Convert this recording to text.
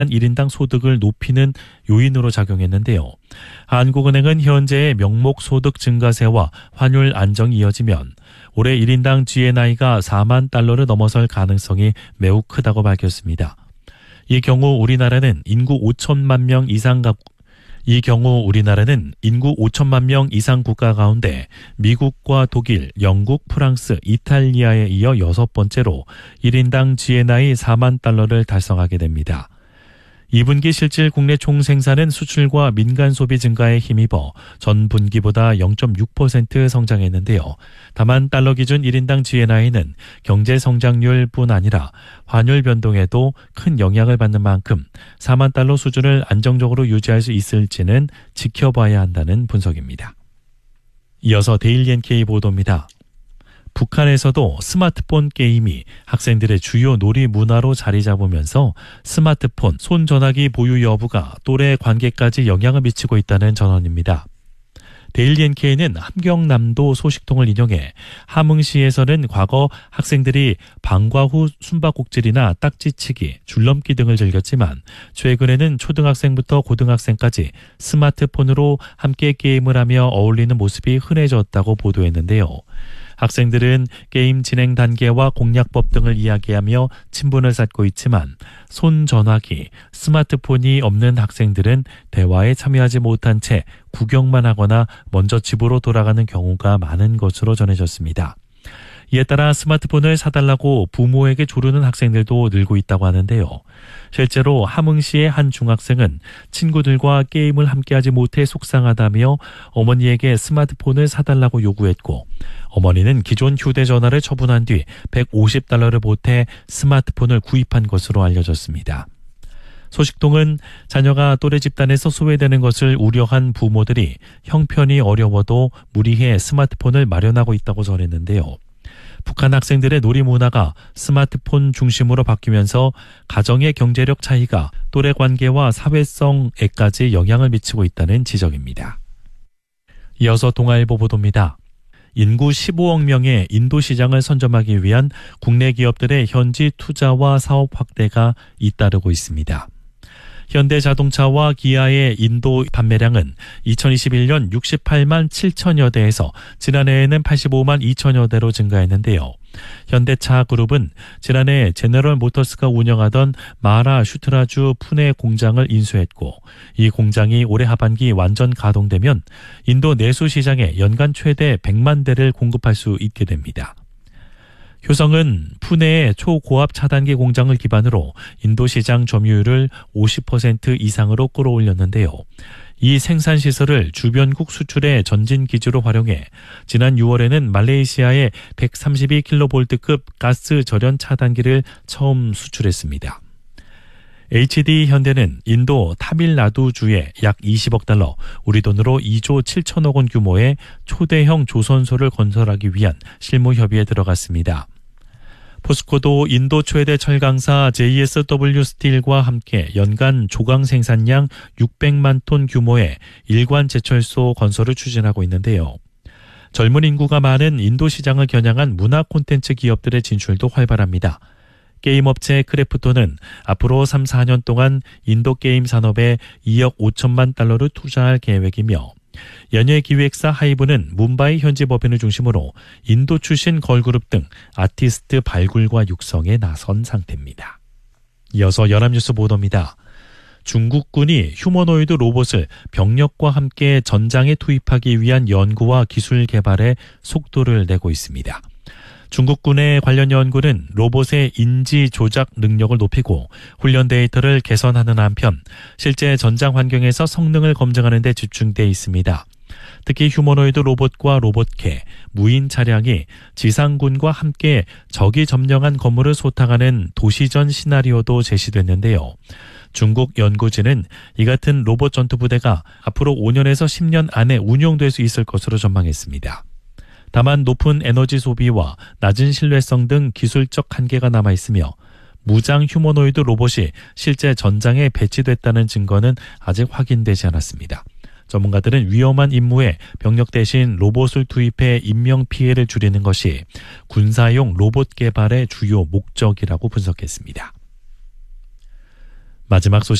1인당 소득을 높이는 요인으로 작용했는데요. 한국은행은 현재의 명목 소득 증가세와 환율 안정이 이어지면 올해 1인당 GNI가 4만 달러를 넘어설 가능성이 매우 크다고 밝혔습니다. 이 경우 우리나라는 인구 5천만 명 이상 국가 가운데 미국과 독일, 영국, 프랑스, 이탈리아에 이어 6번째로 1인당 GNI 4만 달러를 달성하게 됩니다. 2분기 실질 국내 총생산은 수출과 민간 소비 증가에 힘입어 전 분기보다 0.6% 성장했는데요. 다만 달러 기준 1인당 GNI는 경제 성장률뿐 아니라 환율 변동에도 큰 영향을 받는 만큼 4만 달러 수준을 안정적으로 유지할 수 있을지는 지켜봐야 한다는 분석입니다. 이어서 데일리 NK 보도입니다. 북한에서도 스마트폰 게임이 학생들의 주요 놀이 문화로 자리 잡으면서 스마트폰, 손전화기 보유 여부가 또래 관계까지 영향을 미치고 있다는 전언입니다. 데일리 NK는 함경남도 소식통을 인용해 함흥시에서는 과거 학생들이 방과 후 숨바꼭질이나 딱지치기, 줄넘기 등을 즐겼지만 최근에는 초등학생부터 고등학생까지 스마트폰으로 함께 게임을 하며 어울리는 모습이 흔해졌다고 보도했는데요. 학생들은 게임 진행 단계와 공략법 등을 이야기하며 친분을 쌓고 있지만 손전화기, 스마트폰이 없는 학생들은 대화에 참여하지 못한 채 구경만 하거나 먼저 집으로 돌아가는 경우가 많은 것으로 전해졌습니다. 이에 따라 스마트폰을 사달라고 부모에게 조르는 학생들도 늘고 있다고 하는데요. 실제로 함흥시의 한 중학생은 친구들과 게임을 함께하지 못해 속상하다며 어머니에게 스마트폰을 사달라고 요구했고 어머니는 기존 휴대전화를 처분한 뒤 150달러를 보태 스마트폰을 구입한 것으로 알려졌습니다. 소식통은 자녀가 또래 집단에서 소외되는 것을 우려한 부모들이 형편이 어려워도 무리해 스마트폰을 마련하고 있다고 전했는데요. 북한 학생들의 놀이 문화가 스마트폰 중심으로 바뀌면서 가정의 경제력 차이가 또래 관계와 사회성에까지 영향을 미치고 있다는 지적입니다. 이어서 동아일보 보도입니다. 인구 15억 명의 인도 시장을 선점하기 위한 국내 기업들의 현지 투자와 사업 확대가 잇따르고 있습니다. 현대자동차와 기아의 인도 판매량은 2021년 68만 7천여 대에서 지난해에는 85만 2천여 대로 증가했는데요. 현대차 그룹은 지난해 제너럴 모터스가 운영하던 마하라슈트라주 푸네 공장을 인수했고 이 공장이 올해 하반기 완전 가동되면 인도 내수 시장에 연간 최대 100만 대를 공급할 수 있게 됩니다. 효성은 푸네의 초고압 차단기 공장을 기반으로 인도 시장 점유율을 50% 이상으로 끌어올렸는데요. 이 생산시설을 주변국 수출의 전진 기지로 활용해 지난 6월에는 말레이시아에 132kV급 가스 절연 차단기를 처음 수출했습니다. HD 현대는 인도 타밀나두주에 약 20억 달러, 우리 돈으로 2조 7천억 원 규모의 초대형 조선소를 건설하기 위한 실무 협의에 들어갔습니다. 포스코도 인도 최대 철강사 JSW 스틸과 함께 연간 조강 생산량 600만 톤 규모의 일관 제철소 건설을 추진하고 있는데요. 젊은 인구가 많은 인도 시장을 겨냥한 문화 콘텐츠 기업들의 진출도 활발합니다. 게임업체 크래프톤은 앞으로 3, 4년 동안 인도 게임 산업에 2억 5천만 달러를 투자할 계획이며 연예기획사 하이브는 뭄바이 현지 법인을 중심으로 인도 출신 걸그룹 등 아티스트 발굴과 육성에 나선 상태입니다. 이어서 연합뉴스 보도입니다. 중국군이 휴머노이드 로봇을 병력과 함께 전장에 투입하기 위한 연구와 기술 개발에 속도를 내고 있습니다. 중국군의 관련 연구는 로봇의 인지 조작 능력을 높이고 훈련 데이터를 개선하는 한편 실제 전장 환경에서 성능을 검증하는 데 집중돼 있습니다. 특히 휴머노이드 로봇과 로봇개, 무인 차량이 지상군과 함께 적이 점령한 건물을 소탕하는 도시전 시나리오도 제시됐는데요. 중국 연구진은 이 같은 로봇 전투부대가 앞으로 5년에서 10년 안에 운용될 수 있을 것으로 전망했습니다. 다만 높은 에너지 소비와 낮은 신뢰성 등 기술적 한계가 남아있으며 무장 휴머노이드 로봇이 실제 전장에 배치됐다는 증거는 아직 확인되지 않았습니다. 전문가들은 위험한 임무에 병력 대신 로봇을 투입해 인명 피해를 줄이는 것이 군사용 로봇 개발의 주요 목적이라고 분석했습니다. 마지막 소식